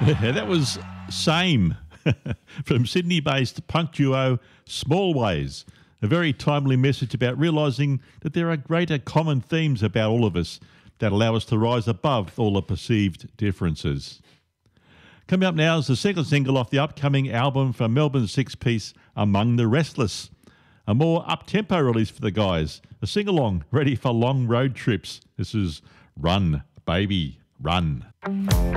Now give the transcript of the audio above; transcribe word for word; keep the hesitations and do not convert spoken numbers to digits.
That was Same from Sydney-based punk duo Small Ways. A very timely message about realising that there are greater common themes about all of us that allow us to rise above all the perceived differences. Coming up now is the second single off the upcoming album from Melbourne's six-piece Among the Restless. A more up-tempo release for the guys. A sing-along ready for long road trips. This is Run, Baby, Run.